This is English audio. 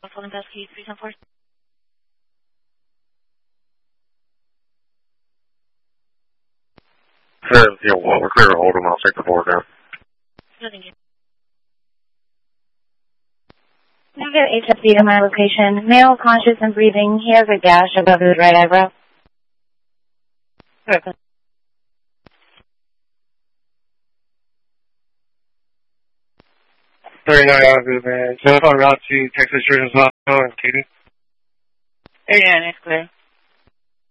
Buffalo Investigator 374. Yeah, well, we're clear to hold him. I'll take the board down. No, thank you. Can I get HFC to my location? Male, conscious and breathing. He has a gash above his right eyebrow. Perfect. 39 Avenue, man. Telephone route to Texas Children's Hospital in Katy. 39 is clear.